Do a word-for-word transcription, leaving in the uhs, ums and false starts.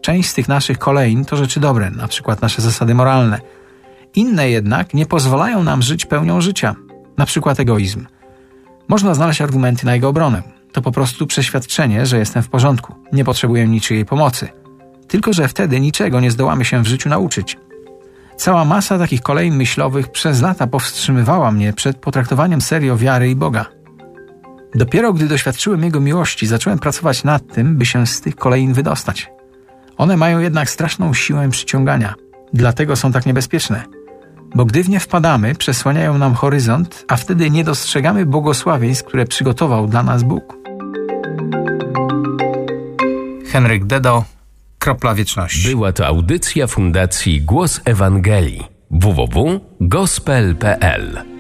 Część z tych naszych kolejn to rzeczy dobre, na przykład nasze zasady moralne. Inne jednak nie pozwalają nam żyć pełnią życia, na przykład egoizm. Można znaleźć argumenty na jego obronę. To po prostu przeświadczenie, że jestem w porządku, nie potrzebuję niczyjej pomocy. Tylko że wtedy niczego nie zdołamy się w życiu nauczyć. Cała masa takich kolejn myślowych przez lata powstrzymywała mnie przed potraktowaniem serio wiary i Boga. Dopiero gdy doświadczyłem Jego miłości, zacząłem pracować nad tym, by się z tych kolejn wydostać. One mają jednak straszną siłę przyciągania. Dlatego są tak niebezpieczne. Bo gdy w nie wpadamy, przesłaniają nam horyzont, a wtedy nie dostrzegamy błogosławieństw, które przygotował dla nas Bóg. Henryk Dedo, Kropla Wieczności. Była to audycja Fundacji Głos Ewangelii. w w w kropka gospel kropka p l